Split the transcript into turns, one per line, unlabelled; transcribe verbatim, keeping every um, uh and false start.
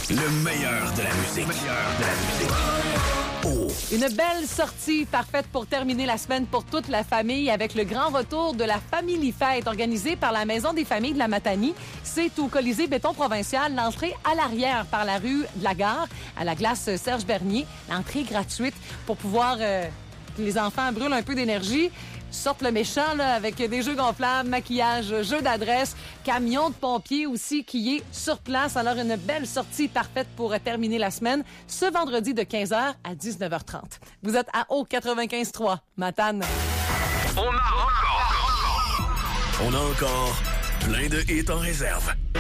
Le meilleur de la musique. Le meilleur de la musique. Oh.
Une belle sortie parfaite pour terminer la semaine pour toute la famille avec le grand retour de la Family Fête organisée par la Maison des familles de la Matanie. C'est au Colisée Béton Provincial, l'entrée à l'arrière par la rue de la Gare, à la glace Serge Bernier. L'entrée gratuite pour pouvoir euh, que les enfants brûlent un peu d'énergie. Sortent le méchant là, avec des jeux gonflables, maquillage, jeux d'adresse, camion de pompiers aussi qui est sur place. Alors, une belle sortie parfaite pour terminer la semaine ce vendredi de quinze heures à dix-neuf heures trente. Vous êtes à O quatre-vingt-quinze trois, Matane.
On a encore, on a encore plein de hits en réserve.